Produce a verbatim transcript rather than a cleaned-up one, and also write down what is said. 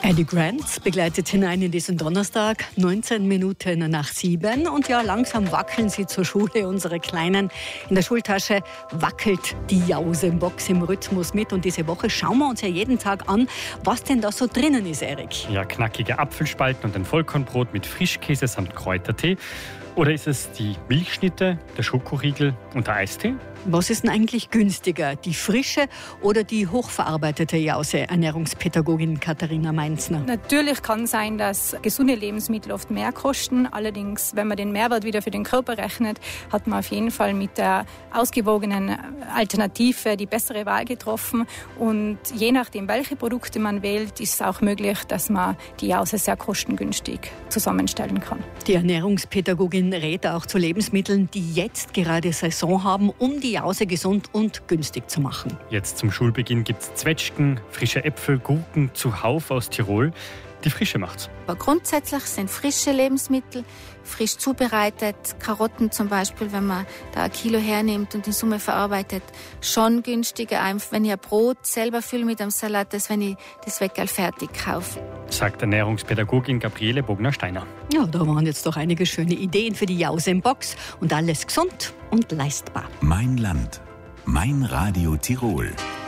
Eddie Grant begleitet hinein in diesen Donnerstag, neunzehn Minuten nach sieben. Und ja, langsam wackeln sie zur Schule, unsere Kleinen. In der Schultasche wackelt die Jausenbox im Rhythmus mit. Und diese Woche schauen wir uns ja jeden Tag an, was denn da so drinnen ist, Erik. Ja, knackige Apfelspalten und ein Vollkornbrot mit Frischkäse samt Kräutertee. Oder ist es die Milchschnitte, der Schokoriegel und der Eistee? Was ist denn eigentlich günstiger, die frische oder die hochverarbeitete Jause? Ernährungspädagogin Katharina Mainzner. Natürlich kann sein, dass gesunde Lebensmittel oft mehr kosten. Allerdings, wenn man den Mehrwert wieder für den Körper rechnet, hat man auf jeden Fall mit der ausgewogenen Alternative die bessere Wahl getroffen. Und je nachdem, welche Produkte man wählt, ist es auch möglich, dass man die Jause sehr kostengünstig zusammenstellen kann. Die Ernährungspädagogin rät auch zu Lebensmitteln, die jetzt gerade Saison haben, um die Jause gesund und günstig zu machen. Jetzt zum Schulbeginn gibt es Zwetschgen, frische Äpfel, Gurken zuhauf aus Tirol. Die Frische macht's. Aber grundsätzlich sind frische Lebensmittel, frisch zubereitet, Karotten zum Beispiel, wenn man da ein Kilo hernimmt und in Summe verarbeitet, schon günstiger, wenn ich ein Brot selber fülle mit einem Salat, als wenn ich das Weckerl fertig kaufe. Sagt Ernährungspädagogin Gabriele Bogner-Steiner. Ja, da waren jetzt doch einige schöne Ideen für die Jause-Box und alles gesund und leistbar. Mein Land, mein Radio Tirol.